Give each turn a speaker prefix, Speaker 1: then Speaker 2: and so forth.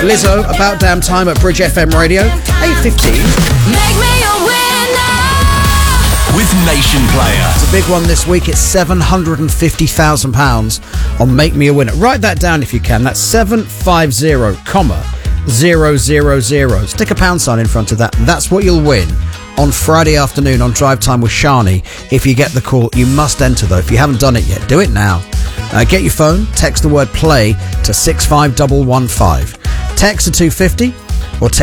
Speaker 1: Lizzo, About Damn Time at Bridge FM Radio, 8:15.
Speaker 2: Make me a winner
Speaker 3: with Nation Player.
Speaker 1: It's a big one this week. It's £750,000 on Make Me a Winner. Write that down if you can. That's 750,000. Stick a pound sign in front of that. That's what you'll win on Friday afternoon on Drive Time with Shani. If you get the call, you must enter though. If you haven't done it yet, do it now. Get your phone, text the word play to 65115. Text to 250.